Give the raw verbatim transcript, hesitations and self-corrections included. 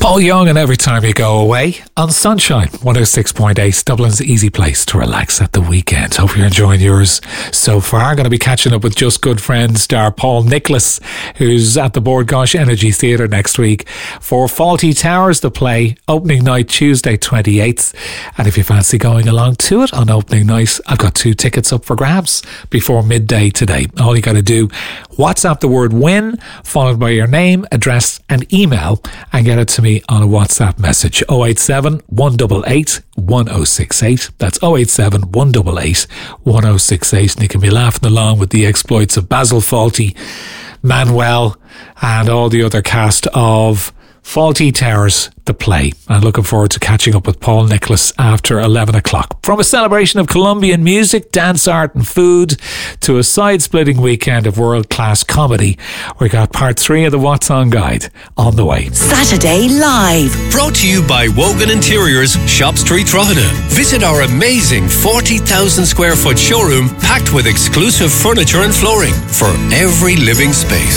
Paul Young and Every Time You Go Away on Sunshine one oh six point eight, Dublin's easy place to relax at the weekend. Hope you're enjoying yours so far. Going to be catching up with Just Good Friends star Paul Nicholas, who's at the Bord Gáis Energy Theatre next week for Fawlty Towers, the play, opening night Tuesday twenty-eighth. And if you fancy going along to it on opening night, I've got two tickets up for grabs before midday today. All you got to do, WhatsApp the word WIN followed by your name, address and email, and get it to me on a WhatsApp message. oh eight seven, one eight eight, one oh six eight. That's oh eight seven, one eight eight, one oh six eight. And you can be laughing along with the exploits of Basil Fawlty, Manuel, and all the other cast of Fawlty Towers, the play. I'm looking forward to catching up with Paul Nicholas after eleven o'clock. From a celebration of Colombian music, dance, art and food to a side-splitting weekend of world-class comedy, we got part three of the What's On Guide on the way. Saturday Live. Brought to you by Wogan Interiors, Shop Street, Drogheda. Visit our amazing forty thousand square foot showroom packed with exclusive furniture and flooring for every living space.